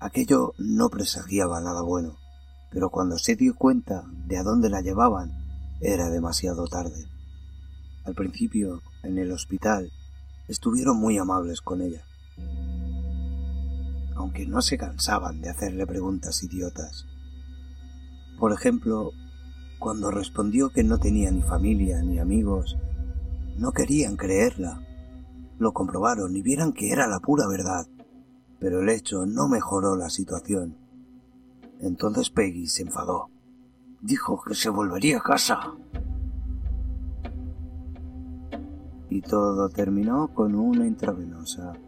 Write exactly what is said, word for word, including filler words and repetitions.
Aquello no presagiaba nada bueno, pero cuando se dio cuenta de a dónde la llevaban, era demasiado tarde. Al principio, en el hospital, estuvieron muy amables con ella, aunque no se cansaban de hacerle preguntas idiotas. Por ejemplo, cuando respondió que no tenía ni familia ni amigos, no querían creerla. Lo comprobaron y vieron que era la pura verdad, pero el hecho no mejoró la situación. Entonces Peggy se enfadó. Dijo que se volvería a casa. Y todo terminó con una intravenosa.